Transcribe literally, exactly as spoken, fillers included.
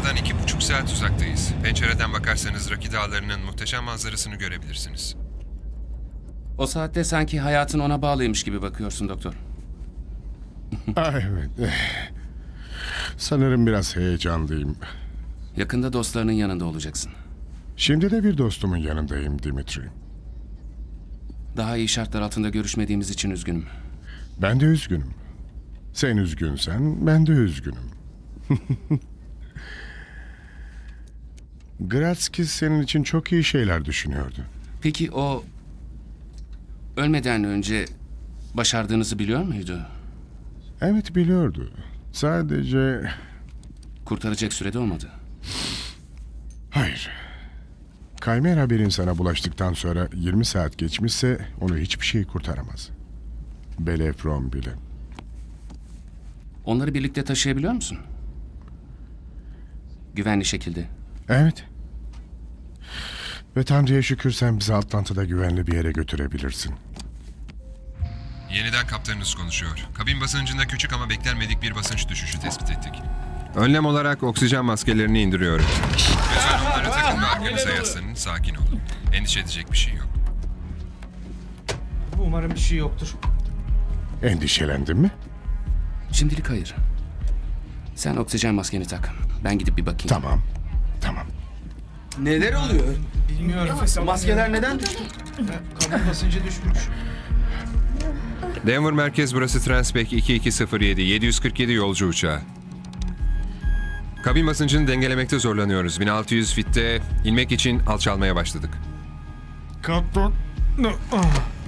Dağları'ndan iki buçuk saat uzaktayız. Pencereden bakarsanız Rocky Dağları'nın muhteşem manzarasını görebilirsiniz. O saatte sanki hayatın ona bağlıymış gibi bakıyorsun doktor. Ah, evet. Sanırım biraz heyecanlıyım. Yakında dostlarının yanında olacaksın. Şimdi de bir dostumun yanındayım Dimitri. Daha iyi şartlar altında görüşmediğimiz için üzgünüm. Ben de üzgünüm. Sen üzgünsen ben de üzgünüm. Gratski senin için çok iyi şeyler düşünüyordu. Peki o ölmeden önce başardığınızı biliyor muydu? Evet, biliyordu. Sadece... Kurtaracak sürede olmadı. Hayır. Kaymer haberin sana bulaştıktan sonra yirmi saat geçmişse onu hiçbir şey kurtaramaz. Belefron bile. Onları birlikte taşıyabiliyor musun? Güvenli şekilde. Evet. Ve Tanrı'ya şükür sen bizi Atlanta'da güvenli bir yere götürebilirsin. Yeniden kaptanınız konuşuyor. Kabin basıncında küçük ama beklenmedik bir basınç düşüşü tespit ettik. Önlem olarak oksijen maskelerini indiriyorum. Lütfen onları takın ve arkanıza yaslanın. Sakin olun. Endişe edecek bir şey yok. Umarım bir şey yoktur. Endişelendin mi? Şimdilik hayır. Sen oksijen maskeni tak. Ben gidip bir bakayım. Tamam. Tamam. Neler oluyor? Bilmiyorum. Maskeler neden düştü? Kabin basıncı düşmüş. Denver merkez, burası Transpec iki iki sıfır yedi, yedi yüz kırk yedi yolcu uçağı. Kabin basıncını dengelemekte zorlanıyoruz. bin altı yüz fitte inmek için alçalmaya başladık. Kaptan.